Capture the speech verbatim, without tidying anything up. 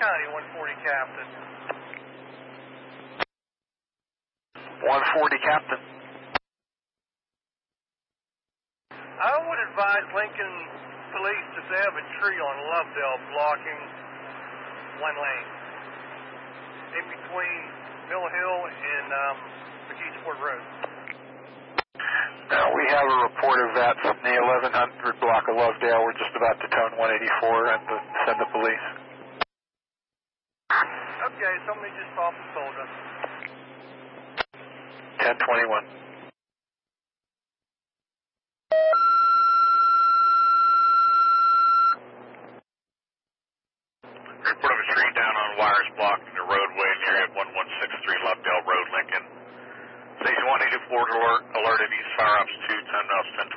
County, one forty Captain. one forty Captain. I would advise Lincoln Police that they have a tree on Lovedale blocking one lane in between Mill Hill and um, McKeesport Road. Now we have a report of that from the eleven hundred block of Lovedale. We're just about to tone one eighty-four and the, send the police. Okay, somebody just off and told us. ten twenty-one. Report of a tree down on wires blocking the roadway in the area of one one six three Lovedale Road, Lincoln. Station one eighty-four alert, alerted East Fire Ops two, ten miles, ten